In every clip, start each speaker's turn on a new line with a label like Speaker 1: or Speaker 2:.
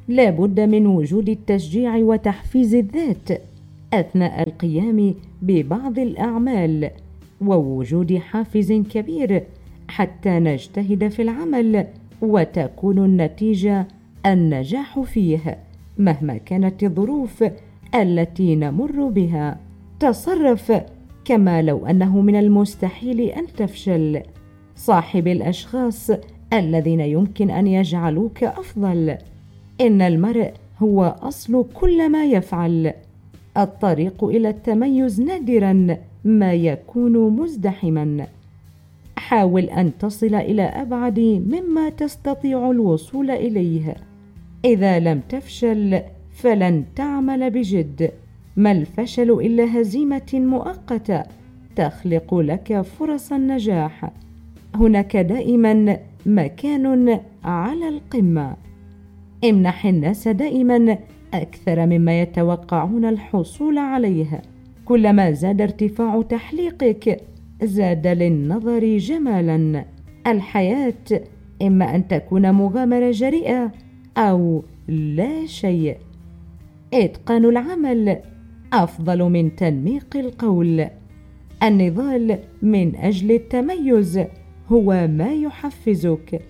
Speaker 1: لا بد من وجود التشجيع وتحفيز الذات أثناء القيام ببعض الأعمال، ووجود حافز كبير حتى نجتهد في العمل وتكون النتيجة النجاح فيه مهما كانت الظروف التي نمر بها. تصرف كما لو أنه من المستحيل أن تفشل. صاحب الأشخاص الذين يمكن أن يجعلوك أفضل. إن المرء هو أصل كل ما يفعل. الطريق إلى التميز نادرا ما يكون مزدحما. حاول أن تصل إلى أبعد مما تستطيع الوصول إليه. إذا لم تفشل فلن تعمل بجد. ما الفشل إلا هزيمة مؤقتة تخلق لك فرص النجاح. هناك دائما مكان على القمة. امنح الناس دائما أكثر مما يتوقعون الحصول عليه. كلما زاد ارتفاع تحليقك زاد للنظر جمالا. الحياة إما أن تكون مغامرة جريئة أو لا شيء. إتقان العمل أفضل من تنميق القول. النضال من أجل التميز هو ما يحفزك.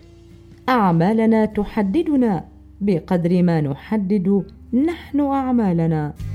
Speaker 1: أعمالنا تحددنا بقدر ما نحدد نحن أعمالنا.